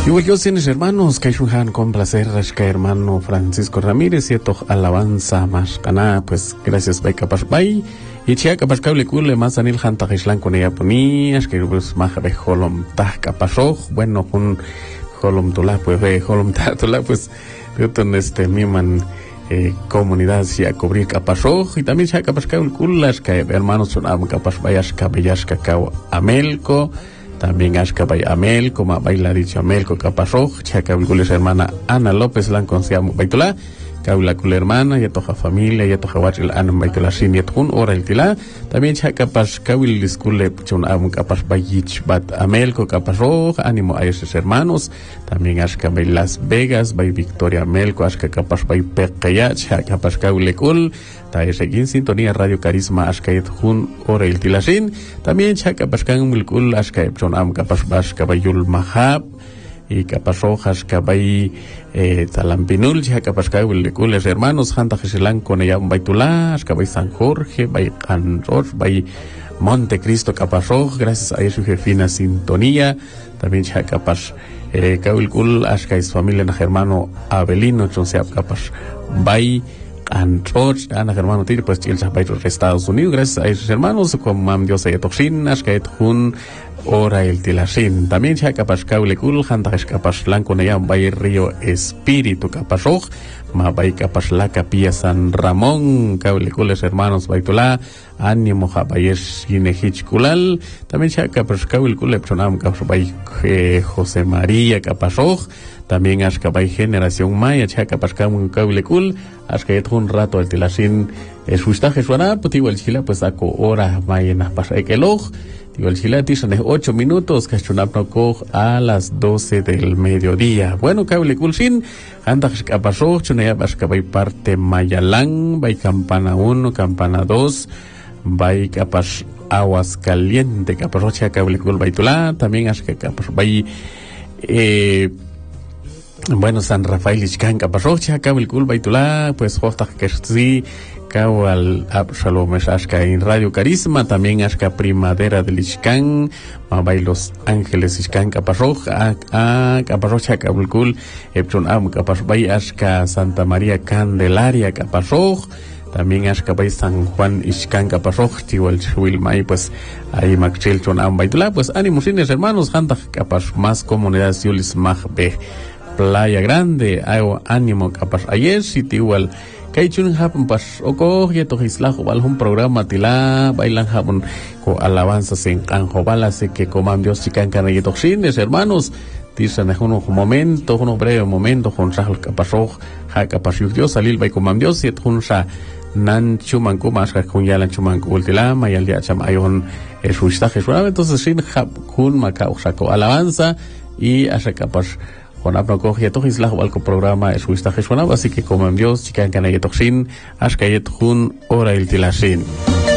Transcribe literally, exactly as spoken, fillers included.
Igual yo, tienes hermanos, Kaishunhan, con placer, Rashka, hermano Francisco Ramírez, y esto alabanza más cana, pues gracias, Bay Capashbay, y Chia Capashcable Kule, más Anil Hanta Hishlan con ella ponías, que pues más de Holom Tah Capashoj, bueno, un Holom Tula, pues ve Holom Tula, pues, yo tengo este miman. Eh, comunidad si a cubrir Capashoj y también se ha Capashcable Kulas, que hermanos son am Capashbayashka, Beyashka, Kao Amelco. También Ashka Bay Amelco, ma baila dicho Amelco Capashoj, Chaca Vilcules hermana Ana López Lan Conciamo Baitula, Caula Cul hermana, ya toja familia, ya toja Wachil Ana Baitula Sin Yetun, Ora el Tila, también Chaca Pash Cawil Discule Chun Am Capash Bayich Bat Amelco Capashoj, ánimo a esos hermanos, también Ashka Bay Las Vegas, Bay Victoria Amelco, Ashka Capash Bay Pequeya, Chaca Pash Cawil Kul, seguir en sintonía Radio Carisma Ashkaet Hun Ora el Tilasin, también Chaca Pascan Milkul Ashkaet John Am Capashbash Kabayul Mahab y Capashoj Ashkabay Talampinul, Chaca Pascal Wilkules hermanos, Hanta Jeselan con ella un Baitulá, Ashkabay San Jorge, Bay Canros, Bay Montecristo Capashoj, gracias a su jefina sintonía, también Chaca Pash Kawilkul Ashkais familia na hermano Abelino, Chonseap Capash Bay Antroch, Ana hermano Tir, pues el Zapaito de Estados Unidos, gracias a esos hermanos, como Mam Dios de Toxin, Ashkaet Hun, Ora el Tilasin, también Chaca Pascaule Kul, Hanta Escapaslan con ella, Bay Río Espíritu Capashoj, Ma Bay Capasla Capilla San Ramón, Caulecules hermanos Baitulá, Ánimo Jabayes Ginehichkulal, también Chaca Pascaule Kul, Epsonam Capsbay José María Capashoj, también Ashkabay Generación Maya, Chaca Pascamun Caulecul, Ashkaet un rato el Tilasin, es Ustaje Suana, Putigo el Chila, pues saco hora Mayena Pasaekeloj, digo el Chila, tisan es ocho minutos, Cachunapnocoj a las doce del mediodía. Bueno, Caulecul sin, Antax Capasoj, Chunaya Ashkabay parte Mayalán, Bay Campana uno, Campana dos, Bay Capas Aguas Caliente, Capasoj, Caulecul Baitulá, también Ashka Capas Bay, eh, bueno, San Rafael Ichcan Capasrocha, Cabilcul Baitulá, pues Hostaj Kersi, Cabal Absalom Ashka en Radio Carisma, también Ashka Primavera del Ichcan, Mabay Los Ángeles Ichcan Capasroja, a Capasrocha Cabilcul, Epson Am Capasbay Ashka Santa María Candelaria Capasroj, también Ashka Bay San Juan Ichcan Capasroj, Tiwal Chuilmay, pues ahí Maxil Chon Am Baitulá, pues ánimos cines hermanos, Hanta Capas más comunidades Yulis Magbe. Playa Grande, hago ánimo capaz. Ayer si te igual, Kaichun Japon pas oko, yeto hislajo, un programa tila, bailan Japon, con alabanzas en Canjobala, sé que coman Dios chican canayetoxines, hermanos, dicen en un momento, un breve momento, con Sahel Capasoj, ha capaz Dios salil, by coman Dios, y un sa nan chumanku, más que con yalan chumanku, ultila, mayal ya cham ayon, es un staje, entonces sin Hap kun macao saco alabanza, y hace capaz. Con apnocogía tojislah walco programa es huista jesonab, así que como en Dios chican canayetoxin, ashkayet hun ora el tilasin.